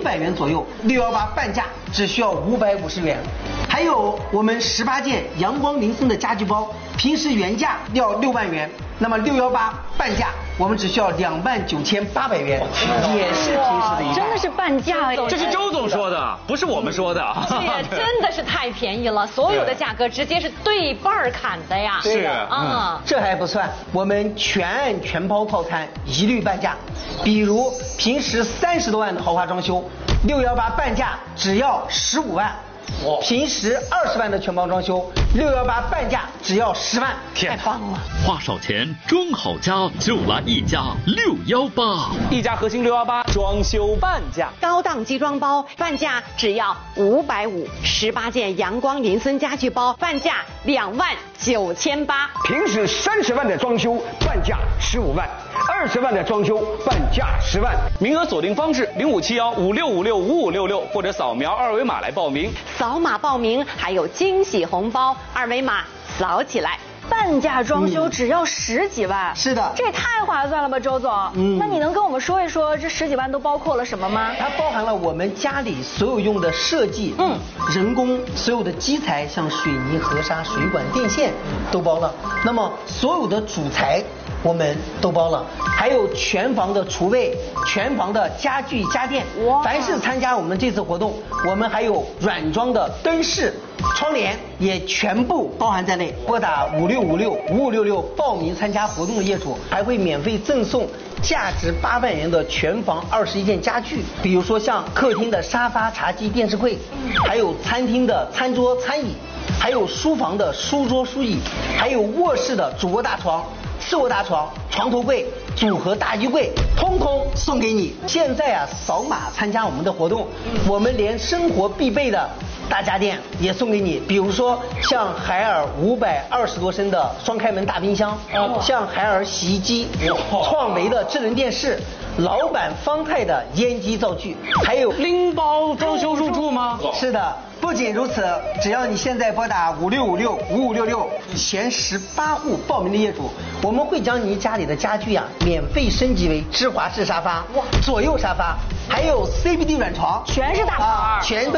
100元左右，618半价只需要550元。还有我们18件阳光林森的家具包，平时原价要6万元，那么618半价我们只需要29800元，也是平时的一半。 真的是半价。 这是周总说的，不是我们说的。 这也真的是太便宜了，所有的价格直接是对半砍的呀。 是啊， 这还不算，我们全案全包套餐一律半价。比如平时30多万的豪华装修，618半价只要15万。平时20万的全包装修，618半价只要10万， 太棒了！ 花少钱装好家，就来一家618， 一家核心618装修半价， 高档集装包半价只要550，18件阳光林森家具包半价29800， 平时30万的装修半价15万，20万的装修半价10万。 名额锁定方式057156565566，或者扫描2维码来报名。 扫码报名还有惊喜红包，2维码扫起来。 半价装修只要10几万， 是的， 这也太划算了吧，周总。那你能跟我们说一说这10几万都包括了什么吗？ 它包含了我们家里所有用的设计，人工所有的基材，像水泥、河沙、水管、电线都包了。那么所有的主材我们都包了，还有全房的厨卫、全房的家具家电。凡是参加我们这次活动，我们还有软装的灯饰、窗帘也全部包含在内。拨打56565566报名参加活动的业主，还会免费赠送价值8万元的全房21件家具，比如说像客厅的沙发、茶几、电视柜，还有餐厅的餐桌、餐椅，还有书房的书桌、书椅，还有卧室的主卧大床、次卧大床、床头柜、组合大衣柜，通通送给你。现在啊，扫码参加我们的活动，我们连生活必备的大家电也送给你，比如说像海尔520多升的双开门大冰箱，像海尔洗衣机，创维的智能电视，老板方太的烟机灶具，还有拎包装修入住吗？ 是的。不仅如此，只要你现在拨打56565566前18户报名的业主，我们会将您家里的家具免费升级为芝华士沙发、左右沙发，还有 CBD 软床， 全是大牌， 全。